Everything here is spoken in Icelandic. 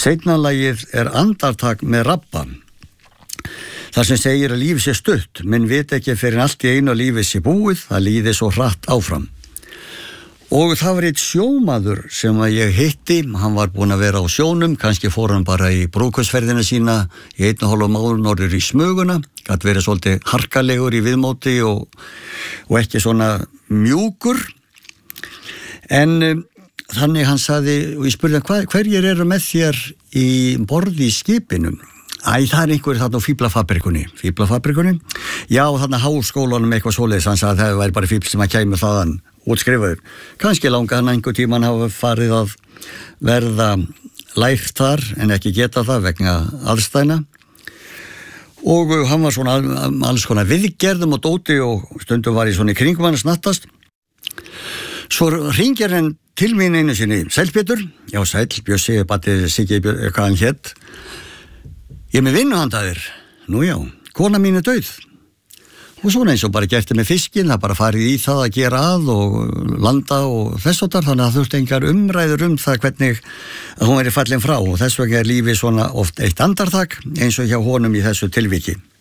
Seinna lagið andartak með Rabba. Það sem segir að lífið sé stutt, menn veit ekki fyrir en allt í einu að lífið sé búið, það líði svo hratt áfram. Og það var eitt sjómaður sem að ég hitti, hann var búinn að vera á sjónum, kannski fór hann bara í brúðkaupsferðina sína í 1,5 mánuð norður í Smuguna, gat verið svolítið harkalegur í viðmóti og ekki svona mjúkur. En þannig hann sagði, og ég spurði hann, hverjir eru með þér í borði í skipinu? Það einhverjir þarna á Fíblafabrikunni. Já, þarna háskólanum eitthvað svoleiðis, hann sagði að það væri bara fíbl sem að kæmi þaðan útskrifaður. Kannski langa hann einhver tíman hafa farið að verða lært þar en ekki geta það vegna aðstæðna. Og hann var svona alls konar viðgerðum og dóti og stundum var í svona kringum hann að snattast. Svo hringir hann til mín einu sinni, sæll Pétur, já sæll, Bjössi, batið Siggi, hvað hann hétt. Ég með vinnu handa þér. Nú já, kona mín dauð. Og svona eins og bara gerti með fiskinn, það bara farið í það að gera að og landa og þess og þar, þannig að þurfti engar umræður það hvernig hún fallin frá og þess vegna lífið svona oft eitt andartak eins og hjá honum í þessu tilviki.